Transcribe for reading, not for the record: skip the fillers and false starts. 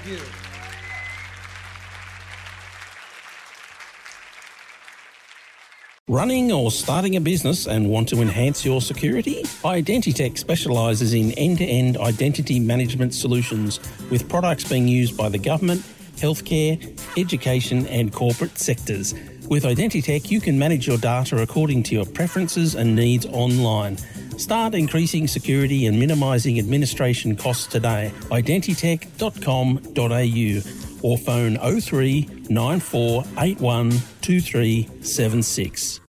Thank you. Running or starting a business and want to enhance your security? Identitech specialises in end-to-end identity management solutions with products being used by the government, healthcare, education and corporate sectors. With Identitech, you can manage your data according to your preferences and needs online. Start increasing security and minimising administration costs today. Identitech.com.au or phone 03 9481 2376.